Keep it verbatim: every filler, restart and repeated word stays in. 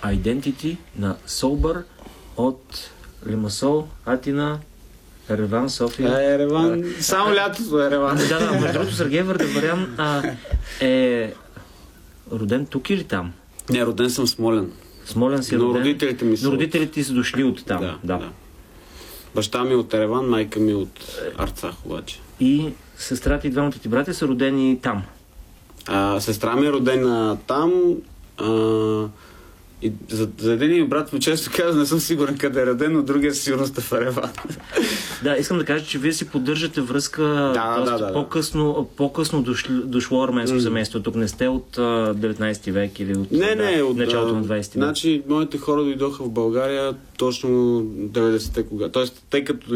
Identity на Sober от Лимасол, Атина, Ереван, София. Ереван, само лятото е Ереван. Да, да, между другото Сергей Вардаварян а, е роден тук или там? Не, роден съм в Смолян. Смолян си Но роден. родителите ми са. Но родителите са дошли от там. Да, да. да. Баща ми от Ереван, майка ми от Арцах обаче. И сестрата и двамата ти братя са родени там. А, сестра ми е родена там. А, и за, за един ми брат, често казвам, не съм сигурен къде е роден, но другия със сигурност е в Ереван. Да, искам да кажа, че вие си поддържате връзка да, доста да, да, по-късно, по-късно дошло, дошло арменско mm. семейство. Тук не сте от а, деветнайсети век или от, не, да, не, от началото на двайсети век. Значи, моите хора дойдоха в България точно деветдесетте кога. Тоест, тъй като